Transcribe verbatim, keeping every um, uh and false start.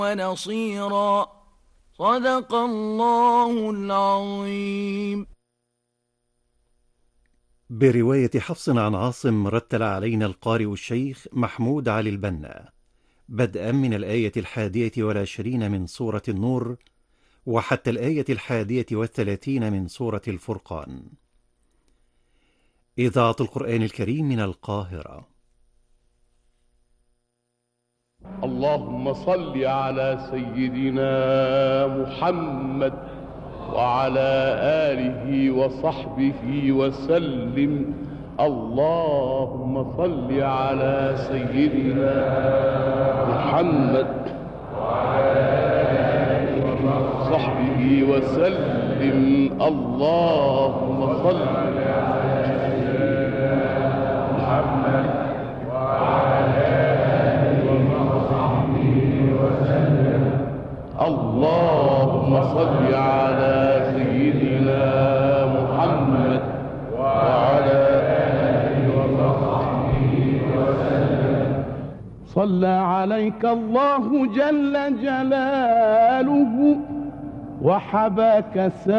ونصيرا. صدق الله العظيم. برواية حفص عن عاصم رتل علينا القارئ الشيخ محمود علي البنا، بدءا من الآية الحادية والعشرين من سورة النور وحتى الآية الحادية والثلاثين من سورة الفرقان. إذاعة القرآن الكريم من القاهرة. اللهم صل على سيدنا محمد وعلى آله وصحبه وسلم. اللهم صل على سيدنا محمد وعلى آله وصحبه وسلم. اللهم صل على سيدنا محمد وعلى آله وصحبه وسلم. اللهم صل على سيدنا محمد وعلى آله وصحبه وسلم. صلى عليك الله جل جلاله وحباك